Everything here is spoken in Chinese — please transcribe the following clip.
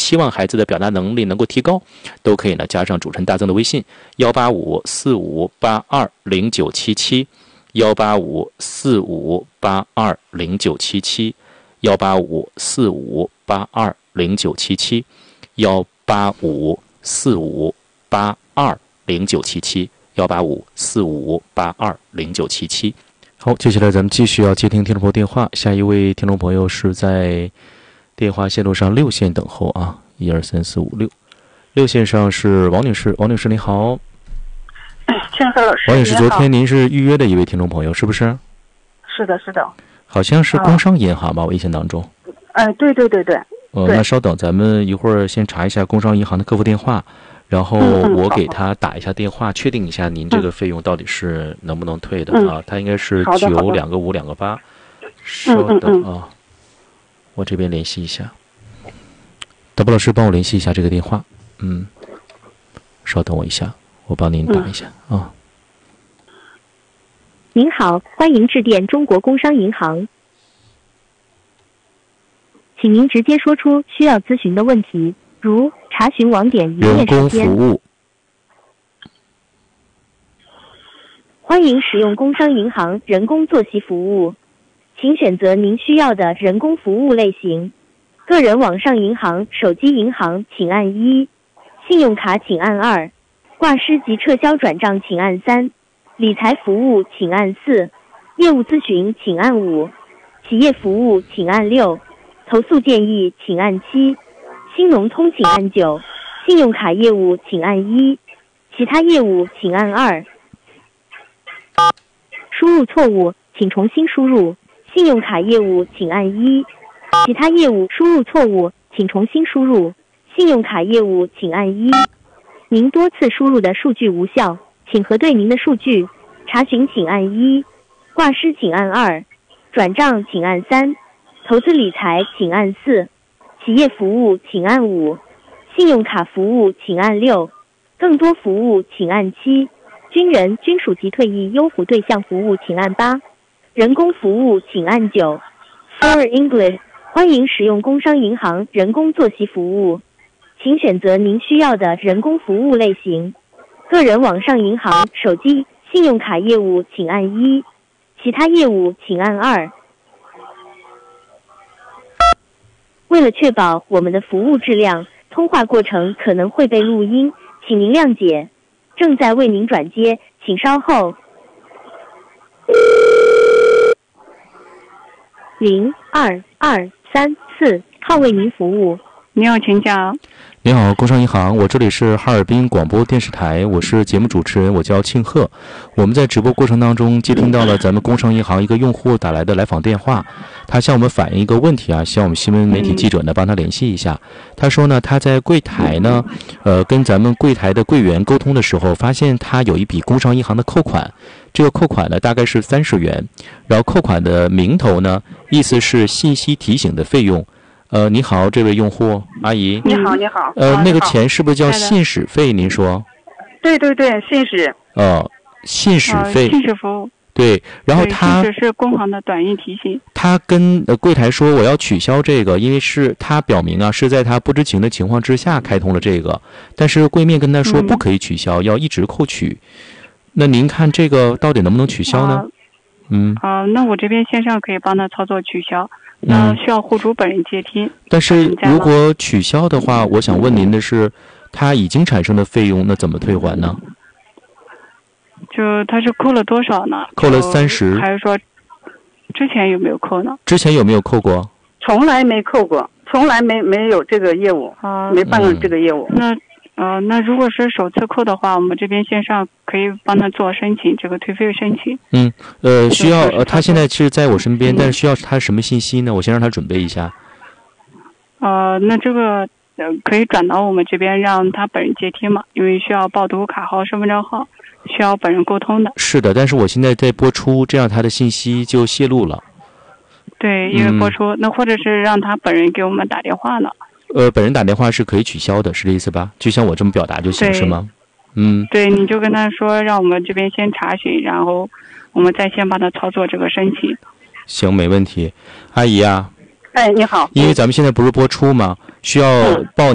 期望孩子的表达能力能够提高，都可以呢加上主持人大增的微信18545820977。18545820977 18545820977 18545820977 18545820977。好，接下来咱们继续要接听听众朋友电话。下一位听众朋友是在电话线路上6线等候啊，1234566，六线上是王女士。王女士你好。 庆贺老师， 王女士，昨天您是预约的一位听众朋友，是不是？ 是的，是的。 好像是工商银行吧，我印象当中。 对。 那稍等，咱们一会儿先查一下工商银行的客服电话，然后我给他打一下电话，确定一下您这个费用到底是能不能退的啊？他应该是92528。稍等啊，我这边联系一下。导播老师，帮我联系一下这个电话。稍等我一下。我帮您打一下啊。 您好，欢迎致电中国工商银行，请您直接说出需要咨询的问题，如查询网点、营业时间。 人工服务。 欢迎使用工商银行人工作息服务，请选择您需要的人工服务类型。个人网上银行、手机银行请按1，信用卡请按2。挂失及撤销转账请按3，理财服务请按4，业务咨询请按5，企业服务请按6，投诉建议请按7，新农通请按9，信用卡业务请按1，其他业务请按2。输入错误，请重新输入。信用卡业务请按1，其他业务输入错误，请重新输入。信用卡业务请按1。您多次输入的数据无效，请核对您的数据。查询请按1，挂失请按2，转账请按3，投资理财请按4，企业服务请按5，信用卡服务请按6，更多服务请按7，军人、军属及退役优抚对象服务请按8，人工服务请按9。For English， 欢迎使用工商银行人工作息服务。请选择您需要的人工服务类型。个人网上银行、手机、信用卡业务请按1，其他业务请按2。为了确保我们的服务质量，通话过程可能会被录音，请您谅解。正在为您转接，请稍后。022344号为您服务。 你好，请讲。 你好，工商银行，我这里是哈尔滨广播电视台，我是节目主持人，我叫庆贺。我们在直播过程当中接听到了咱们工商银行一个用户打来的来访电话，他向我们反映一个问题啊，希望我们新闻媒体记者呢帮他联系一下。他说呢，他在柜台呢，跟咱们柜台的柜员沟通的时候，发现他有一笔工商银行的扣款，这个扣款呢大概是30元，然后扣款的名头呢，意思是信息提醒的费用。你好，这位用户阿姨。 你好，你好。 那个钱是不是叫信使费？您说？ 对，信使。 信使费。 信使服务。 对，然后他信使是工行的短信提醒。 他跟柜台说我要取消这个，因为是他表明啊是在他不知情的情况之下开通了这个，但是柜面跟他说不可以取消，要一直扣取。那您看这个到底能不能取消呢？ 那我这边线上可以帮他操作取消。需要户主本人接听。 但是如果取消的话，我想问您的是，他已经产生的费用，那怎么退还呢？ 就他是扣了多少呢？ 扣了30， 还是说之前有没有扣呢？ 之前有没有扣过？ 从来没扣过，从来没有这个业务没办过这个业务。那如果是首次扣的话，我们这边线上可以帮他做申请，这个退费申请。 需要他现在是在我身边，但是需要他什么信息呢？我先让他准备一下。 那这个可以转到我们这边，让他本人接听嘛，因为需要报读卡号、身份证号，需要本人沟通的。 是的，但是我现在在播出，这样他的信息就泄露了。 对，因为播出，那或者是让他本人给我们打电话呢。 本人打电话是可以取消的，是这意思吧？就像我这么表达就行，是吗？ 对，你就跟他说，让我们这边先查询，然后我们再先帮他操作这个申请。 行，没问题。阿姨啊。 你好。 因为咱们现在不是播出吗？需要报